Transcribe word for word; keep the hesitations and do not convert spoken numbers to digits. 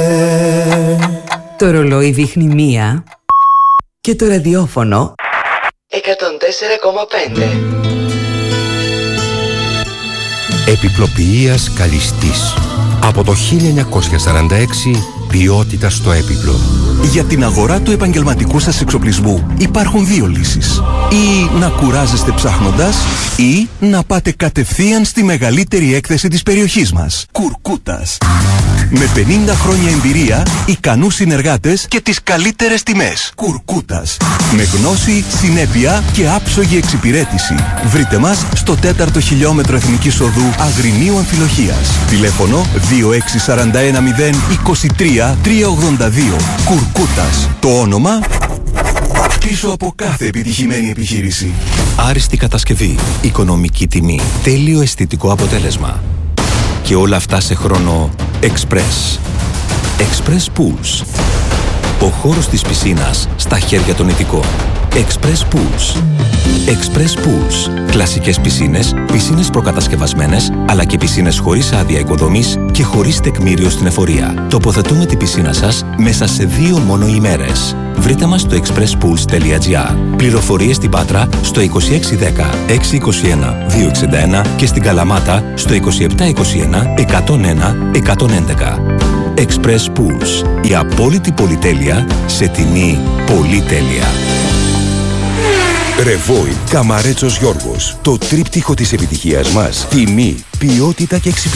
Το ρολόι δείχνει μία και το ραδιόφωνο εκατόν τέσσερα κόμμα πέντε. Επιπλοποιείας Καλιστής. Από το χίλια εννιακόσια σαράντα έξι, ποιότητα στο έπιπλο. Για την αγορά του επαγγελματικού σας εξοπλισμού υπάρχουν δύο λύσεις. Ή να κουράζεστε ψάχνοντας, ή να πάτε κατευθείαν στη μεγαλύτερη έκθεση της περιοχής μας. Κουρκούτας. Με πενήντα χρόνια εμπειρία, ικανούς συνεργάτες και τις καλύτερες τιμές. Κουρκούτας. Με γνώση, συνέπεια και άψογη εξυπηρέτηση. Βρείτε μας στο τέταρτο χιλιόμετρο Εθνικής Οδού Αγρινίου Αμφιλοχίας. Τηλέφωνο δύο έξι τέσσερα ένα μηδέν είκοσι τρία τριακόσια ογδόντα δύο. Κουρκούτας. Το όνομα πίσω από κάθε επιτυχημένη επιχείρηση. Άριστη κατασκευή, οικονομική τιμή, τέλειο αισθητικό αποτέλεσμα. Και όλα αυτά σε χρόνο Express. Express Pools. Ο χώρος της πισίνας στα χέρια των ειδικών. Express Pools. Express Pools. Κλασικές πισίνες, πισίνες προκατασκευασμένες, αλλά και πισίνες χωρίς άδεια οικοδομής και χωρίς τεκμήριο στην εφορία. Τοποθετούμε την πισίνα σας μέσα σε δύο μόνο ημέρες. Βρείτε μας στο express pools τελεία gr. Πληροφορίες στην Πάτρα στο είκοσι έξι δέκα εξακόσια είκοσι ένα διακόσια εξήντα ένα και στην Καλαμάτα στο είκοσι επτά είκοσι ένα εκατόν ένα εκατόν έντεκα. Express Pools. Η απόλυτη πολυτέλεια σε τιμή πολυτέλεια. Ρεβόι Καμαρέτσος Γιώργος. Το τρίπτυχο της επιτυχίας μας. Τιμή, ποιότητα και εξυπηρέτηση.